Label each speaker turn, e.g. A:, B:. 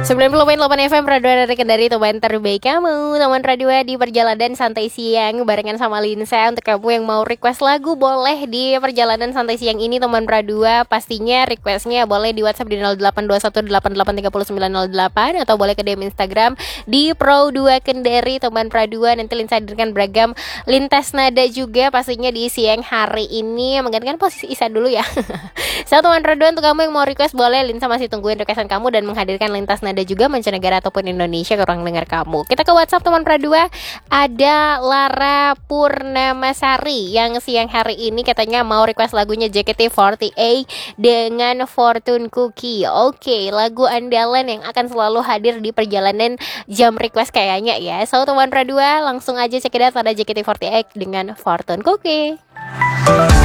A: 90,8 FM Radio dari teman terbaik kamu, teman radio di perjalanan santai siang barengan sama Linsa. Untuk kamu yang mau request lagu boleh di perjalanan santai siang ini teman radio. Pastinya requestnya boleh di WhatsApp di 0821883908 atau boleh ke DM Instagram di Pro2 Kendari teman radio. Nanti Linsa hadirkan beragam lintas nada juga pastinya di siang hari ini. Menggantikan posisi Isa dulu ya. Satu teman radio, untuk kamu yang mau request boleh, Linsa masih tungguin requestan kamu dan menghadirkan lintas nada juga mancanegara ataupun Indonesia ke ruang dengar kamu. Kita ke WhatsApp teman Pradua. Ada Lara Purnamasari yang siang hari ini katanya mau request lagunya JKT48 dengan Fortune Cookie. Oke, lagu andalan yang akan selalu hadir di perjalanan jam request kayaknya ya. So teman Pradua, langsung aja check it out pada JKT48 dengan Fortune Cookie.